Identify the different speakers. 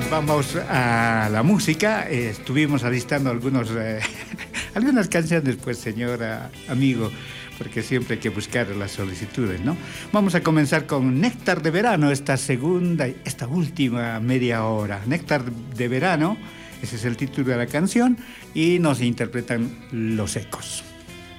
Speaker 1: Vamos a la música. Estuvimos alistando algunas canciones, pues, señora, amigo, porque siempre hay que buscar las solicitudes, ¿no? Vamos a comenzar con Néctar de Verano, esta última media hora. Néctar de Verano, ese es el título de la canción, y nos interpretan Los Ecos.